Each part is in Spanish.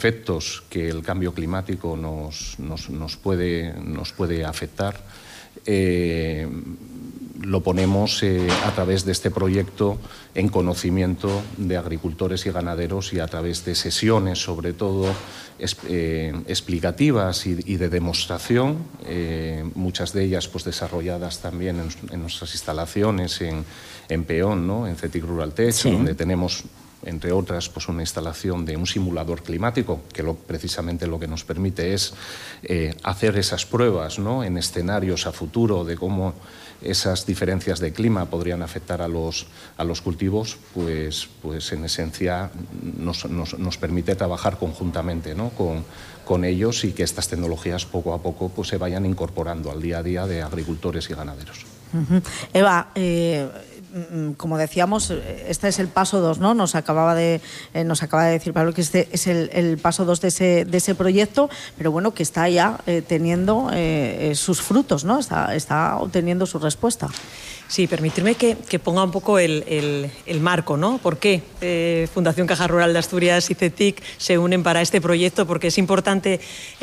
efectos que el cambio climático nos puede afectar, lo ponemos a través de este proyecto en conocimiento de agricultores y ganaderos y a través de sesiones, sobre todo explicativas y de demostración, muchas de ellas pues desarrolladas también en nuestras instalaciones en Peón, ¿no? En CETIC Ruraltech, sí, donde tenemos, entre otras, pues una instalación de un simulador climático que precisamente lo que nos permite es hacer esas pruebas, ¿no? En escenarios a futuro de cómo esas diferencias de clima podrían afectar a los cultivos, pues en esencia nos permite trabajar conjuntamente, ¿no? con ellos, y que estas tecnologías poco a poco pues se vayan incorporando al día a día de agricultores y ganaderos. Eva, como decíamos, este es el paso 2, ¿no? Nos acaba de decir Pablo que este es el paso 2 de ese proyecto, pero bueno, que está ya teniendo sus frutos, ¿no? Está obteniendo su respuesta. Sí, permitirme que ponga un poco el marco, ¿no? ¿Por qué Fundación Caja Rural de Asturias y CETIC se unen para este proyecto? Porque es importante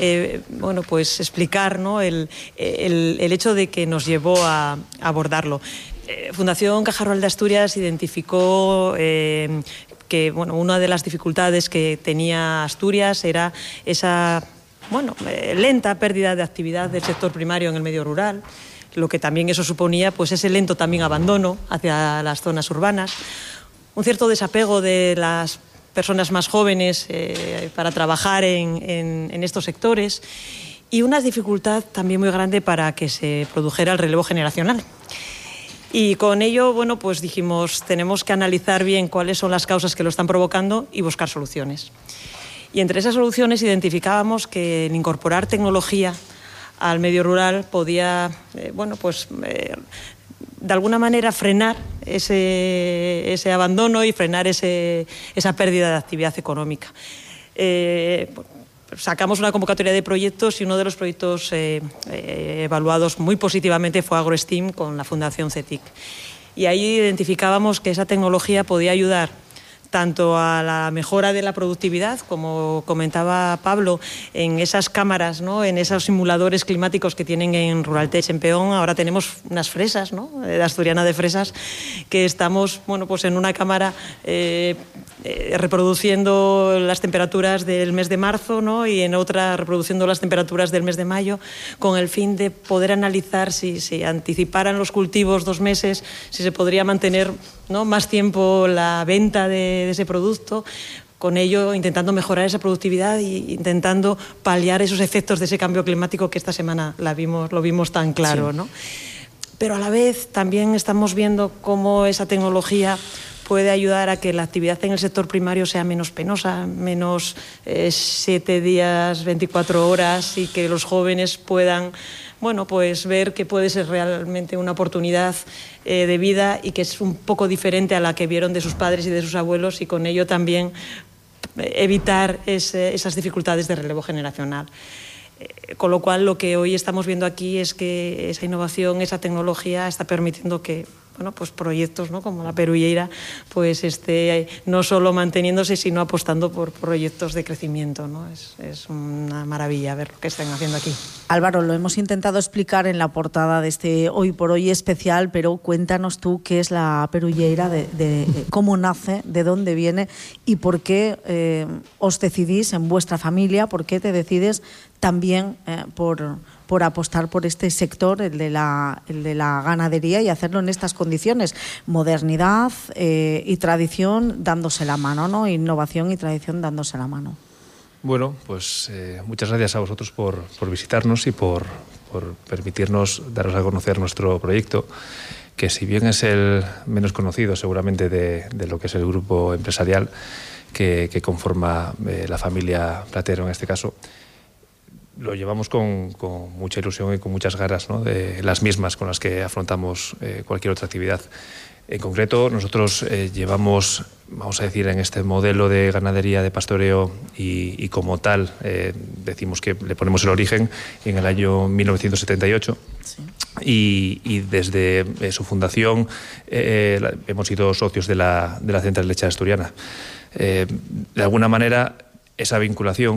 pues explicar, ¿no? el hecho de que nos llevó a abordarlo. Fundación Caja Rural de Asturias identificó que una de las dificultades que tenía Asturias era esa lenta pérdida de actividad del sector primario en el medio rural, lo que también eso suponía pues ese lento también abandono hacia las zonas urbanas, un cierto desapego de las personas más jóvenes para trabajar en estos sectores, y una dificultad también muy grande para que se produjera el relevo generacional. Y con ello, pues dijimos, tenemos que analizar bien cuáles son las causas que lo están provocando y buscar soluciones. Y entre esas soluciones identificábamos que el incorporar tecnología al medio rural podía, de alguna manera frenar ese abandono y frenar esa pérdida de actividad económica. Sacamos una convocatoria de proyectos y uno de los proyectos evaluados muy positivamente fue AgroSteam con la Fundación CETIC. Y ahí identificábamos que esa tecnología podía ayudar tanto a la mejora de la productividad, como comentaba Pablo, en esas cámaras, ¿no? En esos simuladores climáticos que tienen en Ruraltech, en Peón. Ahora tenemos unas fresas, ¿no? De Asturiana de Fresas, que estamos en una cámara reproduciendo las temperaturas del mes de marzo, ¿no? Y en otra reproduciendo las temperaturas del mes de mayo, con el fin de poder analizar si se anticiparan los cultivos 2 meses, si se podría mantener, ¿no? Más tiempo la venta de ese producto, con ello intentando mejorar esa productividad e intentando paliar esos efectos de ese cambio climático que esta semana lo vimos tan claro, sí, ¿no? Pero a la vez también estamos viendo cómo esa tecnología puede ayudar a que la actividad en el sector primario sea menos penosa, menos 7 días, 24 horas, y que los jóvenes puedan ver que puede ser realmente una oportunidad de vida, y que es un poco diferente a la que vieron de sus padres y de sus abuelos, y con ello también evitar esas dificultades de relevo generacional. Con lo cual, lo que hoy estamos viendo aquí es que esa innovación, esa tecnología está permitiendo que proyectos, ¿no? Como la Perulleira esté no solo manteniéndose, sino apostando por proyectos de crecimiento, ¿no? Es una maravilla ver lo que están haciendo aquí. Álvaro, lo hemos intentado explicar en la portada de este Hoy por Hoy especial, pero cuéntanos tú qué es la Perulleira, de cómo nace, de dónde viene y por qué os decidís en vuestra familia, por qué te decides también por apostar por este sector, el de la ganadería, y hacerlo en estas condiciones. Modernidad y tradición dándose la mano, ¿no? Innovación y tradición dándose la mano. Bueno, pues muchas gracias a vosotros por visitarnos y por permitirnos daros a conocer nuestro proyecto, que si bien es el menos conocido seguramente de lo que es el grupo empresarial que conforma la familia Platero en este caso, lo llevamos con mucha ilusión y con muchas ganas, ¿no? De las mismas con las que afrontamos cualquier otra actividad. En concreto, nosotros llevamos, vamos a decir, en este modelo de ganadería de pastoreo y como tal, decimos que le ponemos el origen en el año 1978. Sí. Y desde su fundación hemos sido socios de la Central Lechera Asturiana. De alguna manera, esa vinculación